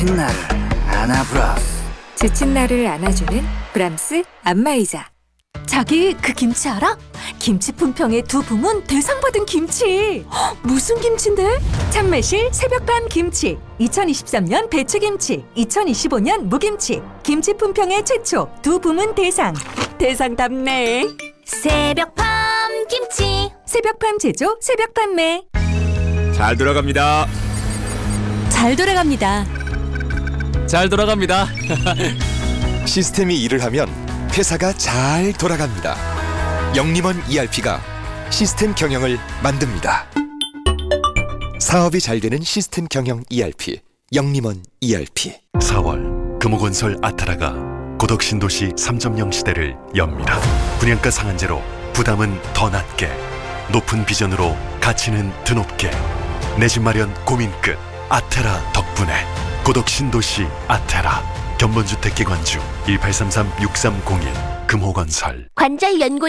지친 나를 안아브라스. 지친 나를 안아주는 브람스 안마의자. 자기 그 김치 알아? 김치 품평의 두 부문 대상 받은 김치. 헉, 무슨 김치인데? 참매실 새벽밤 김치, 2023년 배추김치, 2025년 무김치. 김치 품평의 최초 두 부문 대상답네. 새벽밤 김치. 새벽밤 제조 새벽 판매. 잘 돌아갑니다. 잘 돌아갑니다. 잘 돌아갑니다. 시스템이 일을 하면 회사가 잘 돌아갑니다. 영림원 ERP가 시스템 경영을 만듭니다. 사업이 잘 되는 시스템 경영 ERP, 영림원 ERP. 4월 금호건설 아타라가 고덕신도시 3.0 시대를 엽니다. 분양가 상한제로 부담은 더 낮게, 높은 비전으로 가치는 드높게. 내 집 마련 고민 끝. 아테라 덕분에. 고덕신도시 아테라. 견본주택 기관주 1833-6301 금호건설. 관절 연골